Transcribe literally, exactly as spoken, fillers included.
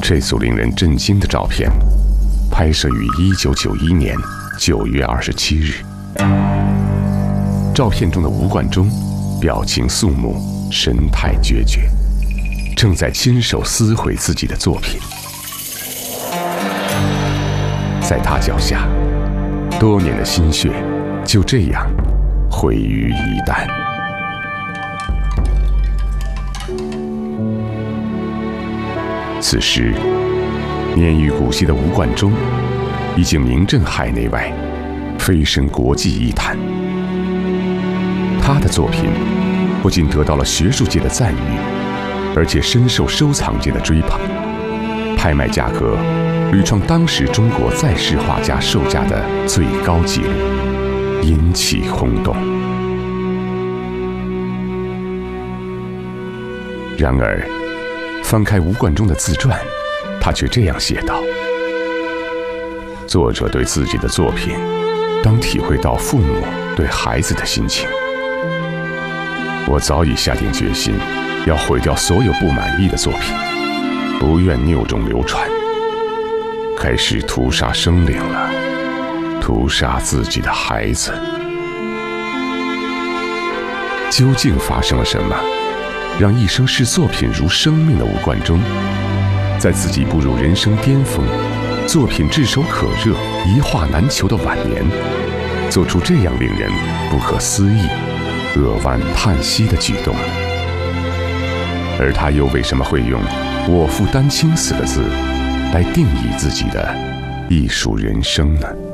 这组令人震惊的照片，拍摄于一九九一年九月二十七日。照片中的吴冠中，表情肃穆，神态决绝，正在亲手撕毁自己的作品。在他脚下，多年的心血就这样毁于一旦。此时，年逾古稀的吴冠中已经名震海内外，飞升国际艺坛。他的作品不仅得到了学术界的赞誉，而且深受收藏界的追捧，拍卖价格屡创当时中国在世画家售价的最高纪录，引起轰动。然而，翻开吴冠中的自传，他却这样写道：作者对自己的作品，当体会到父母对孩子的心情。我早已下定决心，要毁掉所有不满意的作品，不愿谬种流传，开始屠杀生灵了，屠杀自己的孩子。究竟发生了什么，让一生视作品如生命的吴冠中，在自己步入人生巅峰、作品炙手可热、一画难求的晚年，做出这样令人不可思议、扼腕叹息的举动呢？而他又为什么会用“我负丹青”四个字来定义自己的艺术人生呢？